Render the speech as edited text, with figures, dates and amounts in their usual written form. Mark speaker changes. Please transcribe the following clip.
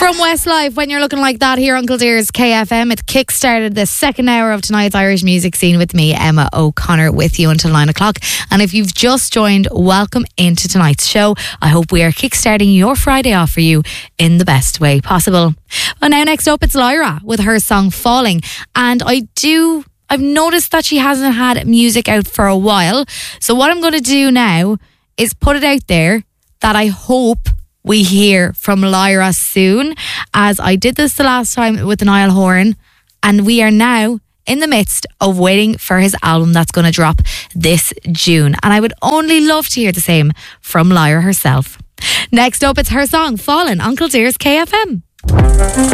Speaker 1: From Westlife, when you're looking like that here, Uncle Dear's KFM, it kick-started the second hour of tonight's Irish music scene with me, Emma O'Connor, with you until 9 o'clock. And if you've just joined, welcome into tonight's show. I hope we are kick-starting your Friday off for you in the best way possible. Well, now next up, it's Lyra with her song Falling. And I've noticed that she hasn't had music out for a while. So what I'm going to do now is put it out there that I hope we hear from Lyra soon, as I did this the last time with Niall Horan, and we are now in the midst of waiting for his album that's going to drop this June. And I would only love to hear the same from Lyra herself. Next up, it's her song Fallen, Uncle Dear's KFM.